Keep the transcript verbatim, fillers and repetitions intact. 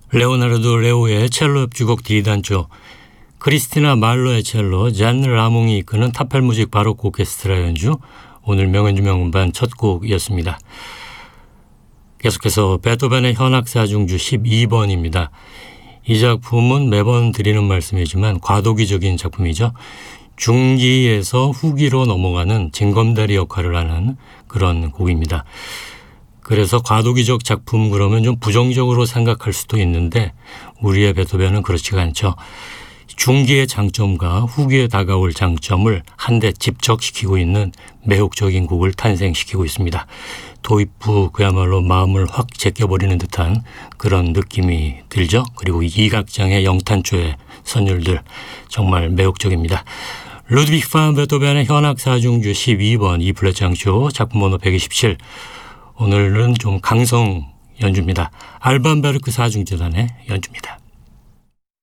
레오나르도 레오의 첼로 협주곡 D단조, 크리스티나 말로의 첼로, 잔 라몽이 이끄는 타펠무직 바로크 오케스트라 연주, 오늘 명연주 명음반 첫 곡이었습니다. 계속해서 베토벤의 현악사중주 십이 번입니다. 이 작품은 매번 드리는 말씀이지만 과도기적인 작품이죠. 중기에서 후기로 넘어가는 징검다리 역할을 하는 그런 곡입니다. 그래서 과도기적 작품 그러면 좀 부정적으로 생각할 수도 있는데 우리의 베토벤은 그렇지가 않죠. 중기의 장점과 후기에 다가올 장점을 한데 집적시키고 있는 매혹적인 곡을 탄생시키고 있습니다. 도입부 그야말로 마음을 확 제껴버리는 듯한 그런 느낌이 들죠. 그리고 이각장의 영탄조의 선율들 정말 매혹적입니다. 루드비크 반 베토벤의 현악사중주 십이 번 E 플랫 장조 작품 번호 백이십칠. 오늘은 좀 강성 연주입니다. 알반 베르크 사중재단의 연주입니다.